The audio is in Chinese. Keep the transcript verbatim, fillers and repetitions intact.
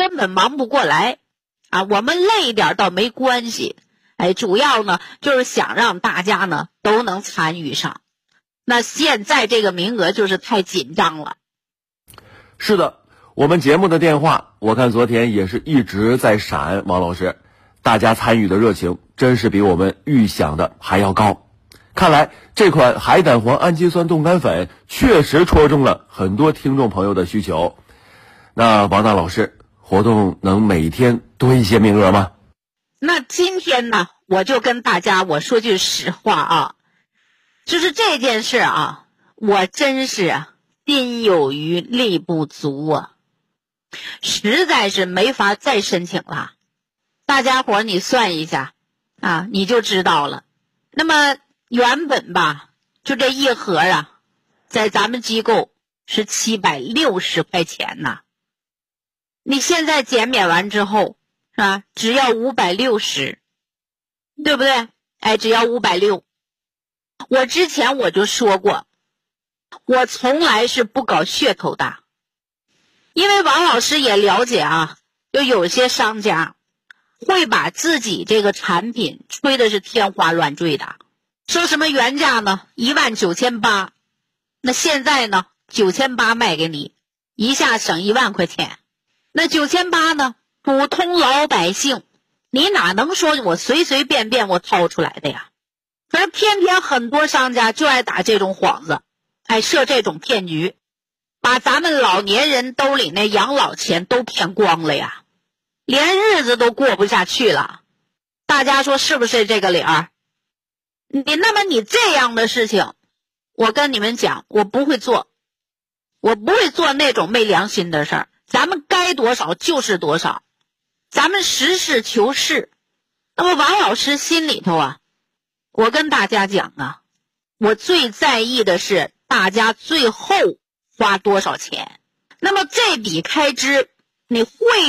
根本忙不过来啊。我们累一点倒没关系，哎，主要呢就是想让大家呢都能参与上。那现在这个名额就是太紧张了。 是的，我们节目的电话我看昨天也是一直在闪，王老师，大家参与的热情真是比我们预想的还要高。看来这款海胆黄氨基酸冻干粉确实戳中了很多听众朋友的需求。那王大老师，活动能每天多一些名额吗？ 那今天呢，我就跟大家我说句实话啊，就是这件事啊，我真是啊心有余力不足啊，实在是没法再申请了。大家伙你算一下啊，你就知道了。那么原本吧，就这一盒啊，在咱们机构是七百六十块钱呐。你现在减免完之后是吧，只要五百六十，对不对？哎，只要五百六。我之前我就说过，我从来是不搞噱头的，因为王老师也了解啊，就有些商家会把自己这个产品吹的是天花乱坠的，说什么原价呢一万九千八，那现在呢九千八卖给你，一下省一万块钱。那九千八呢，普通老百姓你哪能说我随随便便我掏出来的呀？可是偏偏很多商家就爱打这种幌子，爱设这种骗局，把咱们老年人兜里那养老钱都骗光了呀，连日子都过不下去了。大家说是不是这个理儿？你那么你这样的事情，我跟你们讲，我不会做，我不会做那种没良心的事儿。咱们该多少就是多少，咱们实事求是。那么王老师心里头啊，我跟大家讲啊，我最在意的是大家最后花多少钱。那么这笔开支你会